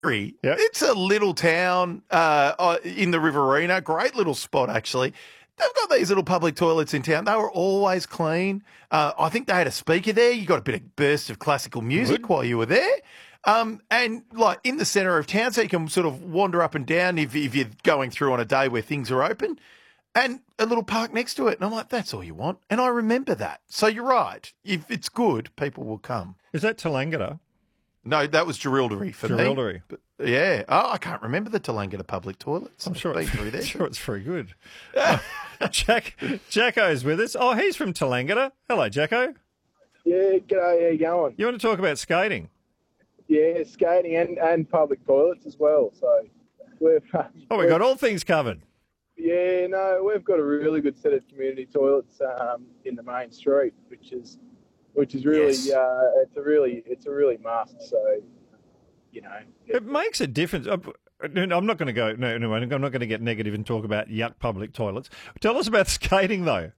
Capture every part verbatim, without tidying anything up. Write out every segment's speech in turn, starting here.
Yep. It's a little town uh, uh, in the Riverina. Great little spot, actually. They've got these little public toilets in town. They were always clean. Uh, I think they had a speaker there. You got a bit of burst of classical music Good. while you were there. Um, and like in the centre of town, so you can sort of wander up and down if, if you're going through on a day where things are open. And a little park next to it. And I'm like, that's all you want. And I remember that. So you're right. If it's good, people will come. Is that Tallangatta? No, that was Jerilderie for Jerilderie. me. But, yeah. Oh, I can't remember the Tallangatta public toilets. I'm sure I've it's, been through there. I'm sure it's very good. Uh, Jack, Jacko's with us. Oh, he's from Tallangatta. Hello, Jacko. Yeah, g'day, how you going? You want to talk about skating? Yeah, skating and, and public toilets as well. So we've um, Oh, we got all things covered. Yeah, no, we've got a really good set of community toilets um, in the main street, which is which is really Yes. uh, it's a really it's a really must. So you know, It makes a difference. Uh, no, I'm not going to go. No, no, I'm not going to get negative and talk about yuck public toilets. Tell us about skating, though.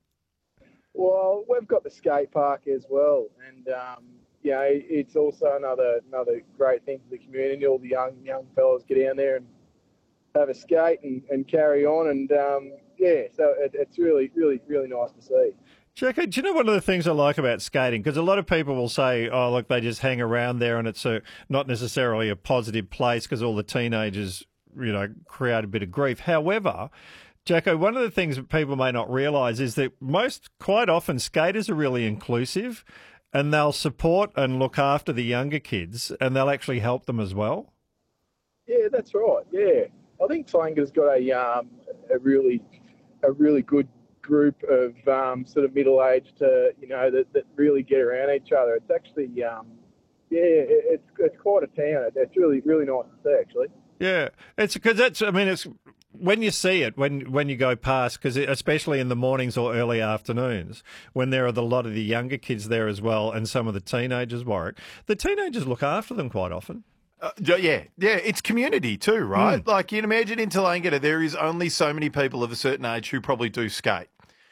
well, we've got the skate park as well, and um, you know, it's also another another great thing for the community. All the young young fellas get down there and have a skate and, and carry on, and um, yeah, so it, it's really, really, really nice to see. Jacko, do you know one of the things I like about skating? Because a lot of people will say, oh, look, they just hang around there and it's a, not necessarily a positive place because all the teenagers, you know, create a bit of grief. However, Jacko, one of the things that people may not realise is that most, quite often, skaters are really inclusive and they'll support and look after the younger kids and they'll actually help them as well. Yeah, that's right. Yeah, I think Tallangatta's got a um, a really a really good group of um, sort of middle aged, uh, you know, that, that really get around each other. It's actually, um, yeah, it, it's it's quite a town. It's really really nice to see, actually. Yeah, it's because that's. I mean, it's when you see it when when you go past, because especially in the mornings or early afternoons when there are a lot of the younger kids there as well, and some of the teenagers. Warwick, the teenagers look after them quite often. Uh, yeah, yeah, it's community too, right? Mm. Like you can imagine in Tallangatta, there is only so many people of a certain age who probably do skate,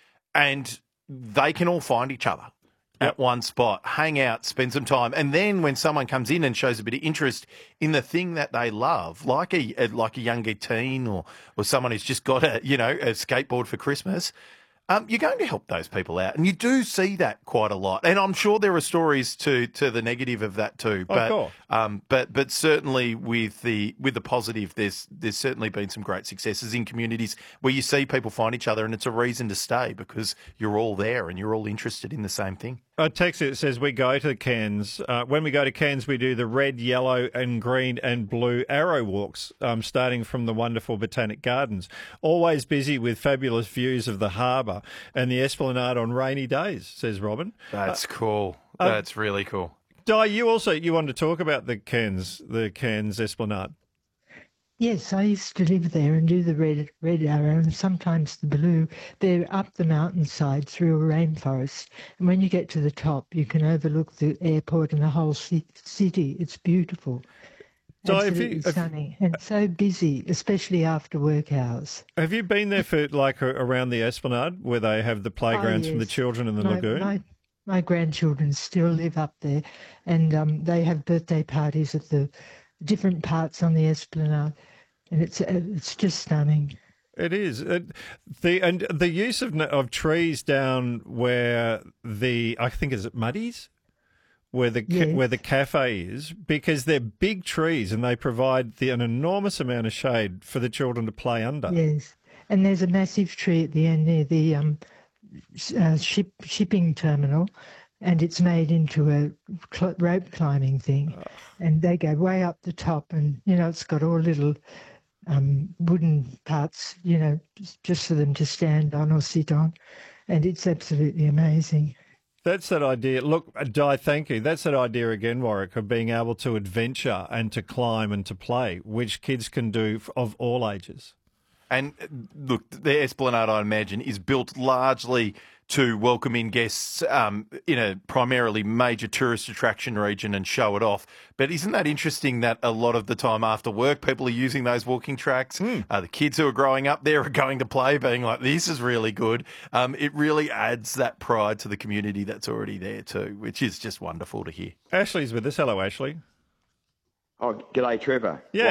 and they can all find each other Yep. at one spot, hang out, spend some time, and then when someone comes in and shows a bit of interest in the thing that they love, like a, a like a younger teen or or someone who's just got a you know a skateboard for Christmas. Um, you're going to help those people out, and you do see that quite a lot. And I'm sure there are stories to to the negative of that too. But course. um, but but certainly with the with the positive, there's there's certainly been some great successes in communities where you see people find each other, and it's a reason to stay because you're all there and you're all interested in the same thing. A text that says we go to Cairns. Uh, when we go to Cairns, we do the red, yellow, and green and blue arrow walks, um, starting from the wonderful Botanic Gardens. Always busy with fabulous views of the harbour and the Esplanade on rainy days, says Robin. That's cool. um, That's really cool. Di, you also you wanted to talk about the Cairns, the Cairns Esplanade. Yes, I used to live there and do the red red arrow and sometimes the blue. They're up the mountainside through a rainforest. And when you get to the top, you can overlook the airport and the whole ci- city. It's beautiful. So have Absolutely you- have- stunning. And so busy, especially after work hours. Have you been there for like a- around the Esplanade where they have the playgrounds for the Oh, yes. children in the my, lagoon? My, my grandchildren still live up there and um, they have birthday parties at the different parts on the Esplanade. And it's uh, it's just stunning. It is it, the and the use of of trees down where the I think is it Muddies, where the ca- Yes. where the cafe is, because they're big trees and they provide the, an enormous amount of shade for the children to play under. Yes, and there's a massive tree at the end near the um, sh- uh, ship shipping terminal, and it's made into a cl- rope climbing thing, and they go way up the top, and you know it's got all little um, wooden parts, you know, just, just for them to stand on or sit on, and it's absolutely amazing. That's that idea. Look, Di, thank you. That's that idea again, Warwick, of being able to adventure and to climb and to play, which kids can do f- of all ages. And uh, look, the Esplanade, I imagine, is built largely to welcome in guests um, in a primarily major tourist attraction region and show it off. But isn't that interesting that a lot of the time after work, people are using those walking tracks? Mm. Uh, the kids who are growing up there are going to play, being like, this is really good. Um, it really adds that pride to the community that's already there too, which is just wonderful to hear. Ashley's with us. Hello, Ashley. Oh, g'day, Trevor. Yeah.